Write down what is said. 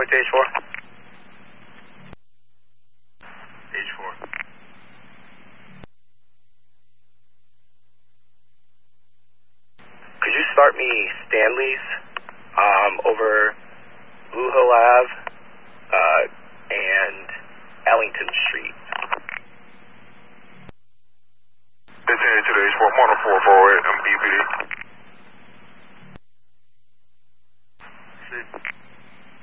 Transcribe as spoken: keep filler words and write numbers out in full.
to H four. H four. Could you start me Stanley's um, over Blue Hill Ave uh, and Ellington Street? It's to the H four, one oh four four eight, I'm B P D.